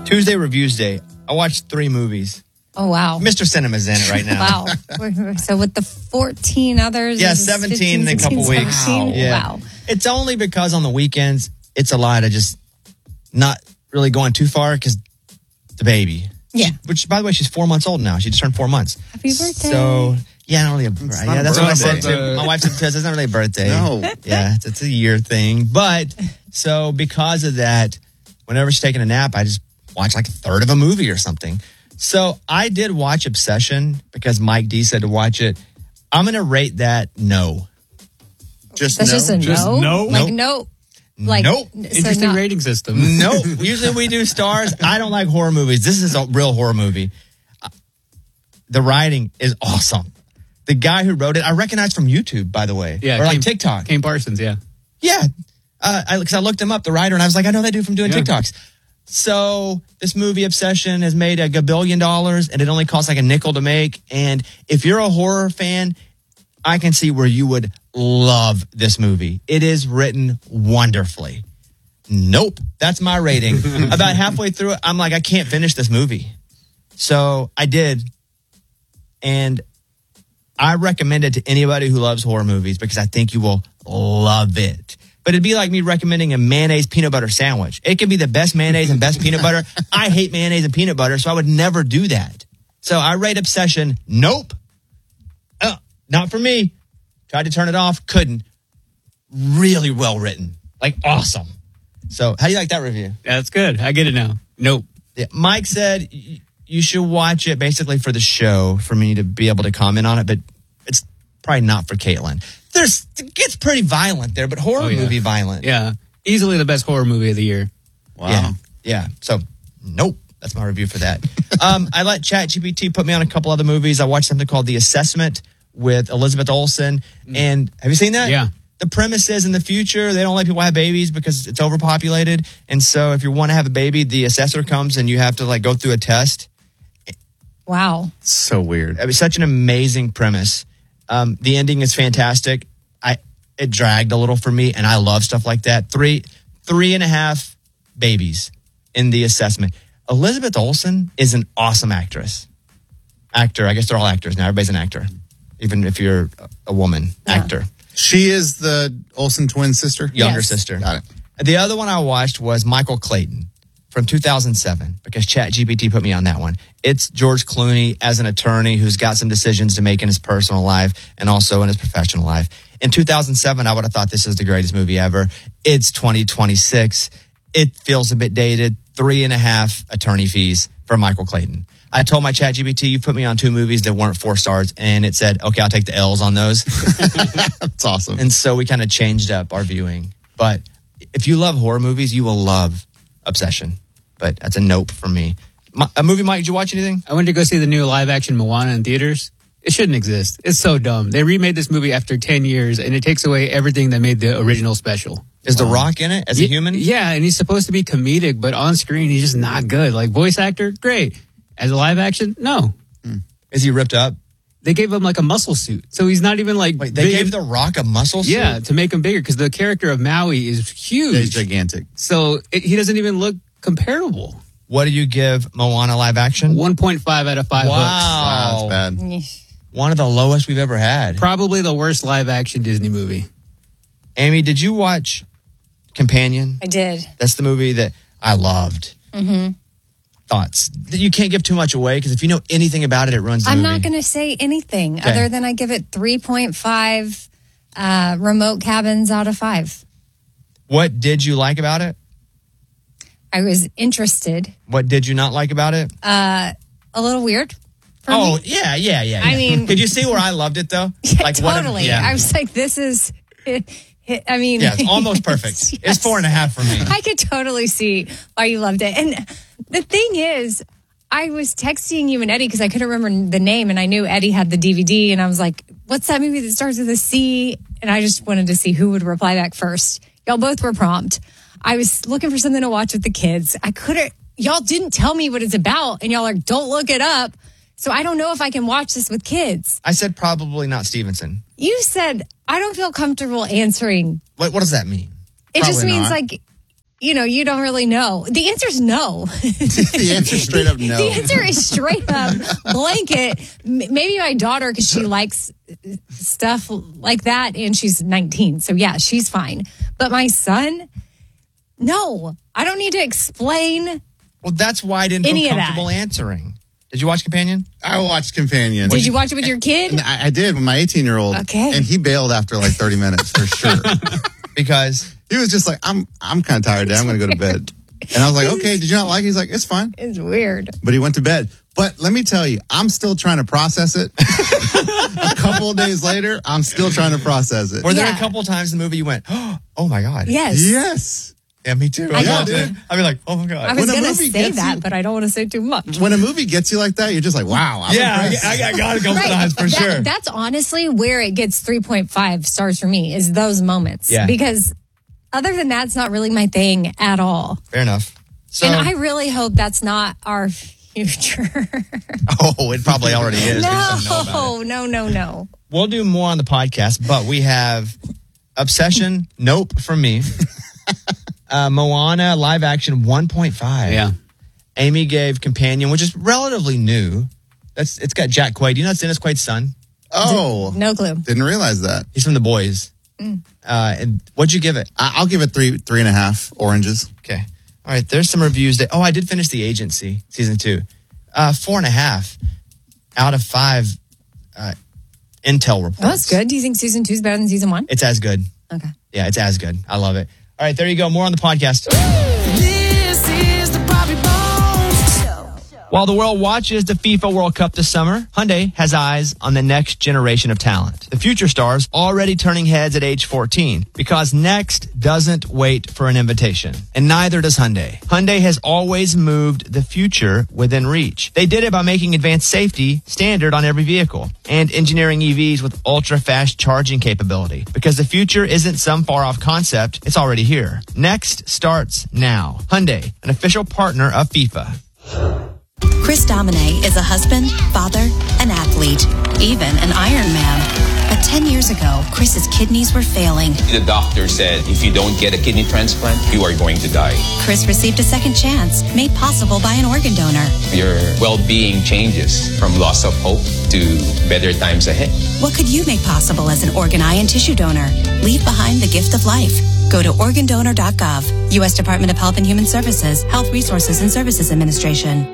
Tuesday Reviews Day. I watched 3 movies. Oh, wow. Mr. Cinema's in it right now. Wow. So with the 14 others? Yeah, 17 in a couple weeks. Wow. It's only because on the weekends, it's a lot of just not really going too far because the baby. Yeah. Which, by the way, she's 4 months old now. She just turned 4 months. Happy birthday. So, yeah, not really a birthday. Yeah, that's what I said too. My wife said it's not really a birthday. No. Yeah, it's a year thing. But, so because of that, whenever she's taking a nap, I just watch like a third of a movie or something. So I did watch Obsession because Mike D said to watch it. I'm going to rate that no. That's just a no? Just no? Like, no. Like, nope. Interesting rating system. Nope. Usually we do stars. I don't like horror movies. This is a real horror movie. The writing is awesome. The guy who wrote it, I recognize from YouTube, by the way. Yeah. Or like TikTok. Kane Parsons, yeah. Yeah. Because I looked him up, the writer, and I was like, I know that dude from doing TikToks. So this movie Obsession has made $1 billion, and it only costs like a nickel to make. And if you're a horror fan, I can see where you would love this movie. It is written wonderfully. Nope. That's my rating. About halfway through it, I'm like, I can't finish this movie. So I did. And I recommend it to anybody who loves horror movies because I think you will love it. But it'd be like me recommending a mayonnaise peanut butter sandwich. It could be the best mayonnaise and best peanut butter. I hate mayonnaise and peanut butter, so I would never do that. So I rate Obsession, nope. Not for me. Tried to turn it off, couldn't. Really well written. Like awesome. So how do you like that review? Yeah, that's good. I get it now. Nope. Yeah, Mike said you should watch it basically for the show for me to be able to comment on it, but it's probably not for Caitlin. It gets pretty violent there, but horror movie violent. Yeah. Easily the best horror movie of the year. Wow. Yeah. So, nope. That's my review for that. I let ChatGPT put me on a couple other movies. I watched something called The Assessment with Elizabeth Olsen. And have you seen that? Yeah. The premise is in the future, they don't let people have babies because it's overpopulated. And so if you want to have a baby, the assessor comes and you have to like go through a test. Wow. So weird. It was such an amazing premise. The ending is fantastic. It dragged a little for me, and I love stuff like that. 3.5 babies in The Assessment. Elizabeth Olsen is an awesome actress. Actor. I guess they're all actors now. Everybody's an actor, even if you're a woman. Yeah. Actor. She is the Olsen twin sister? Younger sister. Got it. The other one I watched was Michael Clayton from 2007 because ChatGPT put me on that one. It's George Clooney as an attorney who's got some decisions to make in his personal life and also in his professional life. In 2007, I would have thought this is the greatest movie ever. It's 2026. It feels a bit dated. 3.5 attorney fees for Michael Clayton. I told my ChatGPT, you put me on 2 movies that weren't 4 stars, and it said, okay, I'll take the L's on those. That's awesome. And so we kind of changed up our viewing. But if you love horror movies, you will love Obsession. But that's a nope for me. A movie, Mike, did you watch anything? I went to go see the new live-action Moana in theaters. It shouldn't exist. It's so dumb. They remade this movie after 10 years, and it takes away everything that made the original special. Is The Rock in it as a human? Yeah, and he's supposed to be comedic, but on screen, he's just not good. Like, voice actor, great. As a live action, no. Is he ripped up? They gave him like a muscle suit. So he's not even like... Wait, they gave The Rock a muscle suit? Yeah, to make him bigger, because the character of Maui is huge. He's gigantic. So he doesn't even look comparable. What do you give Moana live action? 1.5 out of 5 hooks. Wow. That's bad. One of the lowest we've ever had. Probably the worst live action Disney movie. Amy, did you watch Companion? I did. That's the movie that I loved. Mm-hmm. Thoughts? You can't give too much away because if you know anything about it, it ruins the I'm movie. not going to say anything Okay. other than I give it 3.5 remote cabins out of 5. What did you like about it? I was interested. What did you not like about it? A little weird for me. Yeah. I mean- Could you see where I loved it though? Yeah, what totally. I was like, this is... I mean... Yeah, it's almost perfect. Yes. It's 4.5 for me. I could totally see why you loved it. And the thing is, I was texting you and Eddie because I couldn't remember the name, and I knew Eddie had the DVD, and I was like, what's that movie that starts with a C? And I just wanted to see who would reply back first. Y'all both were prompt. I was looking for something to watch with the kids. Y'all didn't tell me what it's about, and y'all are like, don't look it up. So I don't know if I can watch this with kids. I said probably not Stevenson. You said, I don't feel comfortable answering. What does that mean? It just Probably means not. like, you don't really know. The answer's no. The answer's straight up no. The answer is straight up blanket. Maybe my daughter, because she likes stuff like that, and she's 19. So, yeah, she's fine. But my son, no. I don't need to explain. Well, that's why I didn't feel comfortable answering. Did you watch Companion? I watched Companion. Did you watch it with your kid? I did with my 18-year-old. Okay. And he bailed after like 30 minutes for sure. Because he was just like, I'm kind of tired today. I'm going to go to bed. And I was like, okay, did you not like it? He's like, it's fine. It's weird. But he went to bed. But let me tell you, I'm still trying to process it. A couple of days later, I'm still trying to process it. Were there a couple times in the movie you went, oh my God. Yes. Yes. Yeah, me too. I'd be like, oh my God. I was going to say that, but I don't want to say too much. When a movie gets you like that, you're just like, wow. I'm impressed. I got a couple times for sure. That's honestly where it gets 3.5 stars for me, is those moments. Yeah. Because other than that, it's not really my thing at all. Fair enough. So, and I really hope that's not our future. Oh, it probably already is. No. We'll do more on the podcast, but we have Obsession, Nope from me. Moana live action 1.5. Yeah. Amy gave Companion, which is relatively new. It's got Jack Quaid. Do you know that's Dennis Quaid's son? Oh. No clue. Didn't realize that. He's from The Boys. And what'd you give it? I'll give it 3.5 oranges. Okay. All right. There's some reviews that. Oh, I did finish The Agency season 2. 4.5 out of 5. Intel reports. Oh, that's good. Do you think season 2 is better than season 1? It's as good. Okay. Yeah, it's as good. I love it. All right, there you go. More on the podcast. This is the Bobby Bones Show. While the world watches the FIFA World Cup this summer, Hyundai has eyes on the next generation of talent. The future stars already turning heads at age 14 because next doesn't wait for an invitation. And neither does Hyundai. Hyundai has always moved the future within reach. They did it by making advanced safety standard on every vehicle and engineering EVs with ultra-fast charging capability. Because the future isn't some far-off concept, it's already here. Next starts now. Hyundai, an official partner of FIFA. Chris Domine is a husband, father, an athlete, even an Ironman. But 10 years ago, Chris's kidneys were failing. The doctor said if you don't get a kidney transplant, you are going to die. Chris received a second chance, made possible by an organ donor. Your well-being changes from loss of hope to better times ahead. What could you make possible as an organ, eye, and tissue donor? Leave behind the gift of life. Go to organdonor.gov. U.S. Department of Health and Human Services, Health Resources and Services Administration.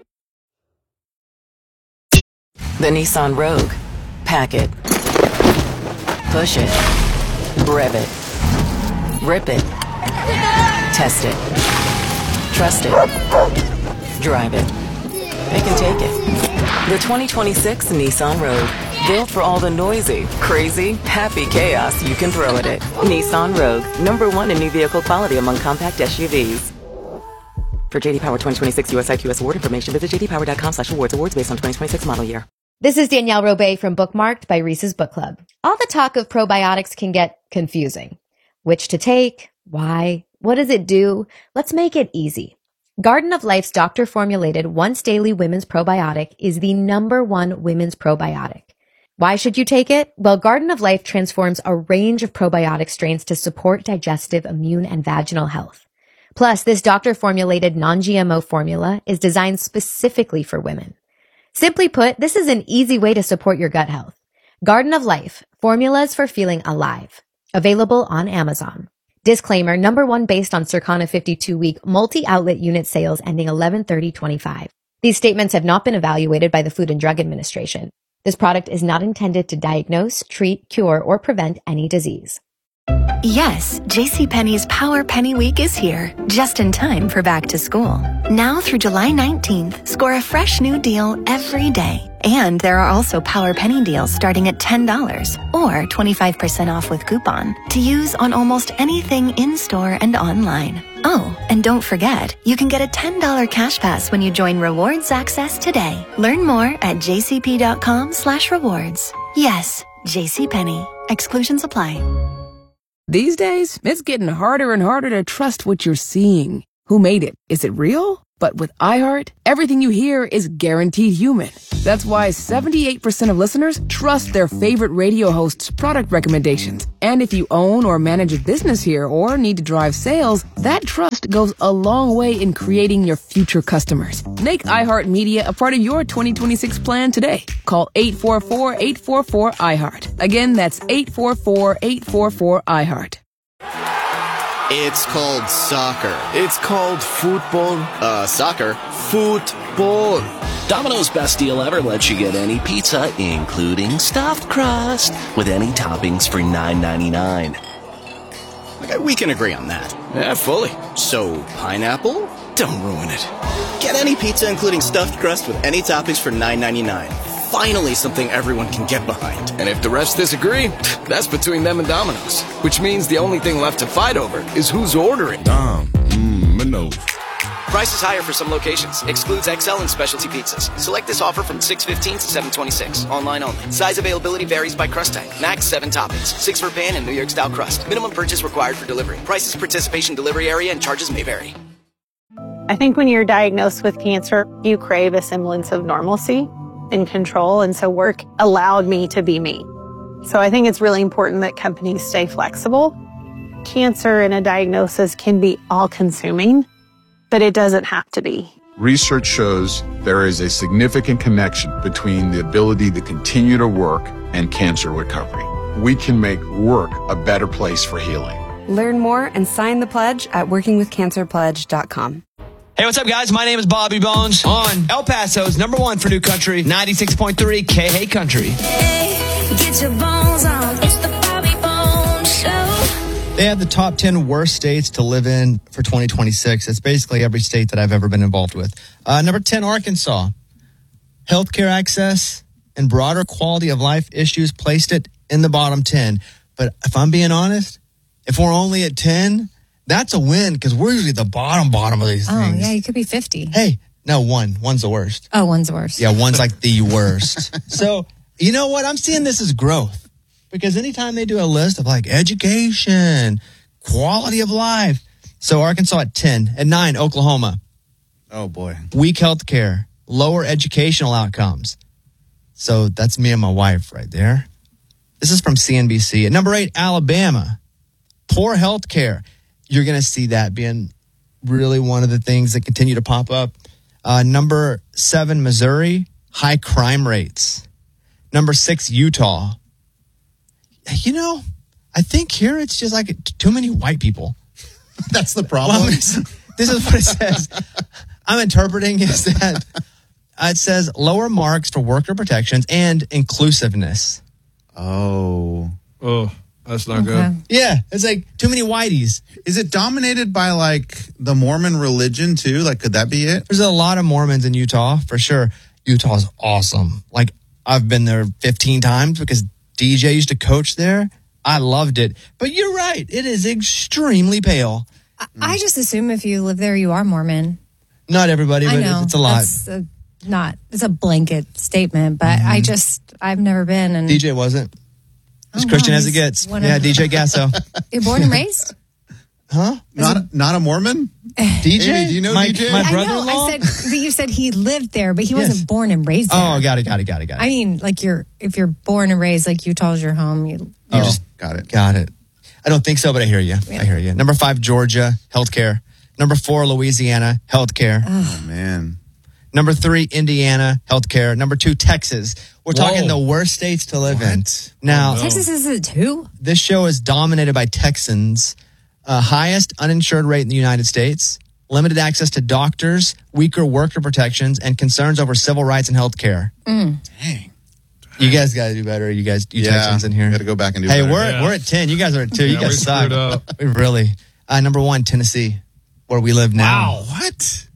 The Nissan Rogue. Pack it. Push it. Rev it. Rip it. Test it. Trust it. Drive it. They can take it. The 2026 Nissan Rogue. Built for all the noisy, crazy, happy chaos you can throw at it. Nissan Rogue. #1 in new vehicle quality among compact SUVs. For JD Power 2026 US IQS award information, visit jdpower.com/awards. Awards based on 2026 model year. This is Danielle Robay from Bookmarked by Reese's Book Club. All the talk of probiotics can get confusing. Which to take? Why? What does it do? Let's make it easy. Garden of Life's doctor-formulated once-daily women's probiotic is the #1 women's probiotic. Why should you take it? Well, Garden of Life transforms a range of probiotic strains to support digestive, immune, and vaginal health. Plus, this doctor-formulated non-GMO formula is designed specifically for women. Simply put, this is an easy way to support your gut health. Garden of Life, formulas for feeling alive. Available on Amazon. Disclaimer, #1 based on Circana 52-week multi-outlet unit sales ending 11/30/25. These statements have not been evaluated by the Food and Drug Administration. This product is not intended to diagnose, treat, cure, or prevent any disease. Yes, JCPenney's Power Penny Week is here, just in time for back to school. Now through July 19th, score a fresh new deal every day. And there are also Power Penny deals starting at $10 or 25% off with coupon to use on almost anything in-store and online. Oh, and don't forget, you can get a $10 cash pass when you join Rewards Access today. Learn more at jcp.com/rewards. Yes, JCPenney. Exclusions apply. These days, it's getting harder and harder to trust what you're seeing. Who made it? Is it real? But with iHeart, everything you hear is guaranteed human. That's why 78% of listeners trust their favorite radio host's product recommendations. And if you own or manage a business here or need to drive sales, that trust goes a long way in creating your future customers. Make iHeartMedia a part of your 2026 plan today. Call 844-844-iHeart. Again, that's 844-844-iHeart. It's called soccer. It's called football. Soccer. Football. Domino's best deal ever lets you get any pizza, including stuffed crust, with any toppings for $9.99. Okay, we can agree on that. Yeah, fully. So, pineapple? Don't ruin it. Get any pizza, including stuffed crust, with any toppings for $9.99. Finally, something everyone can get behind. And if the rest disagree, that's between them and Domino's. Which means the only thing left to fight over is who's ordering. Domino's. Price is higher for some locations. Excludes XL and specialty pizzas. Select this offer from 6/15 to 7/26. Online only. Size availability varies by crust type. Max 7 toppings. 6 for pan and New York style crust. Minimum purchase required for delivery. Prices, participation, delivery area, and charges may vary. I think when you're diagnosed with cancer, you crave a semblance of normalcy and control. And so work allowed me to be me. So I think it's really important that companies stay flexible. Cancer and a diagnosis can be all-consuming, but it doesn't have to be. Research shows there is a significant connection between the ability to continue to work and cancer recovery. We can make work a better place for healing. Learn more and sign the pledge at workingwithcancerpledge.com. Hey, what's up, guys? My name is Bobby Bones on El Paso's #1 for New Country, 96.3 K-Hey Country. Hey, get your bones on. It's the Bobby Bones Show. They have the top 10 worst states to live in for 2026. It's basically every state that I've ever been involved with. Number 10, Arkansas. Healthcare access and broader quality of life issues placed it in the bottom 10. But if I'm being honest, if we're only at 10... that's a win because we're usually the bottom of these things. Oh, yeah, you could be 50. Hey, no, one's the worst. Oh, one's the worst. Yeah, one's like the worst. So, you know what? I'm seeing this as growth because anytime they do a list of like education, quality of life. So Arkansas at 10. At 9, Oklahoma. Oh, boy. Weak health care, lower educational outcomes. So that's me and my wife right there. This is from CNBC. At number 8, Alabama. Poor health care. You're going to see that being really one of the things that continue to pop up. Number 7, Missouri, high crime rates. Number 6, Utah. You know, I think here it's just like too many white people. That's the problem. Well, this is what it says. I'm interpreting is that it says lower marks for worker protections and inclusiveness. Oh. That's not good. Yeah, it's like too many whiteys. Is it dominated by like the Mormon religion too? Like, could that be it? There's a lot of Mormons in Utah for sure. Utah's awesome. Like, I've been there 15 times because DJ used to coach there. I loved it. But you're right. It is extremely pale. I just assume if you live there, you are Mormon. Not everybody, but it's a lot. It's a blanket statement, but I've never been. And DJ wasn't. As Christian as it gets. Yeah, DJ Gasso. You're born and raised? Huh? Not a Mormon? DJ? Amy, do you know DJ? My brother-in-law? I said that you said he lived there, but he wasn't born and raised there. Oh, got it. I mean, like if you're born and raised, like Utah's your home, you just got it. I don't think so, but I hear you. Yeah. I hear you. Number 5, Georgia, healthcare. Number 4, Louisiana, healthcare. Oh, man. Number 3, Indiana, healthcare. Number 2, Texas. We're talking the worst states to live in. Now, Texas is it too? This show is dominated by Texans. Highest uninsured rate in the United States. Limited access to doctors, weaker worker protections, and concerns over civil rights and healthcare. Dang. You guys got to do better. You Texans in here. Got to go back and do better. Hey, we're at 10. You guys are at 2. You guys suck. We really. Number 1, Tennessee, where we live now. Wow. What?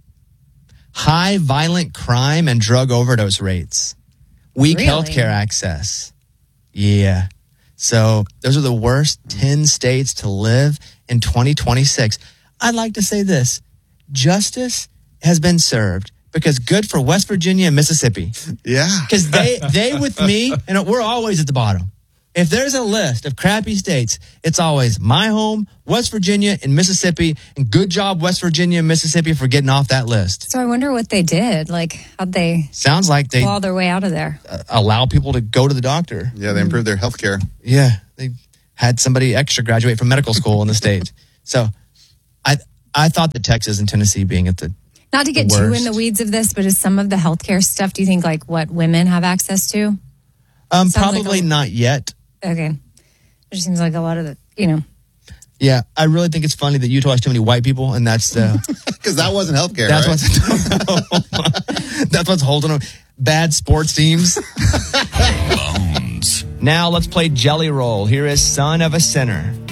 High violent crime and drug overdose rates. Weak healthcare access. Yeah. So those are the worst 10 states to live in 2026. I'd like to say this. Justice has been served because good for West Virginia and Mississippi. Yeah. Because they with me, and we're always at the bottom. if there's a list of crappy states, it's always my home, West Virginia, and Mississippi. And good job, West Virginia and Mississippi, for getting off that list. So I wonder what they did. Like, how'd they Sounds like they claw their way out of there? Allow people to go to the doctor. Yeah, they improved their health care. Yeah, they had somebody extra graduate from medical school in the state. So I thought the Texas and Tennessee being at the Not to get the too worst. in the weeds of this, but is some of the healthcare stuff, do you think, like, what women have access to? Sounds probably like not yet. Okay. It just seems like a lot of the, Yeah, I really think it's funny that Utah has too many white people, and that's because that wasn't healthcare. That's right? that's what's holding them. Bad sports teams. Now let's play Jelly Roll. Here is Son of a Sinner.